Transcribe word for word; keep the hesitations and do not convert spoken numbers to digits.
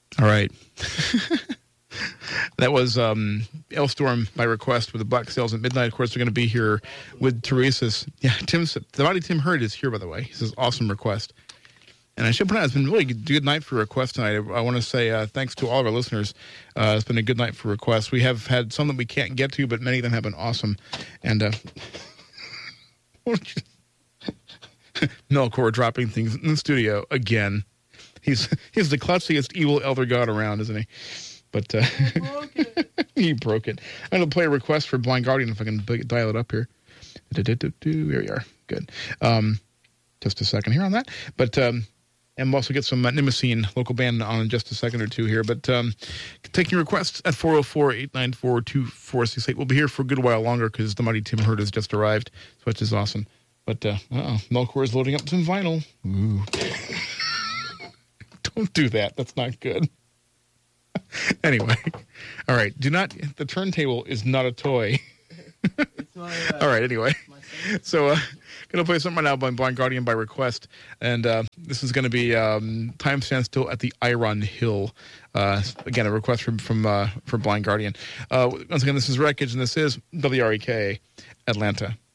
All right. That was um, Elstorm by request with the Black Sails at Midnight. Of course, we're going to be here with Teresa's. Yeah, Tim's, the body Tim Hurd is here, by the way. He says, awesome request. And I should point out, it's been really a good night for requests tonight. I, I want to say uh, thanks to all of our listeners. Uh, it's been a good night for requests. We have had some that we can't get to, but many of them have been awesome. And uh, Melkor dropping things in the studio again. He's he's the clutchiest evil elder god around, isn't he? But uh, broke he broke it. I'm going to play a request for Blind Guardian if I can dial it up here. Here we are. Good. Um, just a second here on that. But um, and we'll also get some uh, Nimacine local band on in just a second or two here. But um, taking requests at four oh four, eight nine four, two four six eight. We'll be here for a good while longer because the mighty Tim Hurd has just arrived, which is awesome. But uh, uh-oh, Melkor is loading up some vinyl. Ooh. Don't do that. That's not good. Anyway, all right. Do not. The turntable is not a toy. It's my, uh, all right. Anyway, so uh, gonna play something right now by Blind Guardian by request, and uh, this is gonna be um, Time Stands Still at the Iron Hill. Uh, again, a request from from uh, from Blind Guardian. Uh, once again, this is Wreckage, and this is W R E K Atlanta.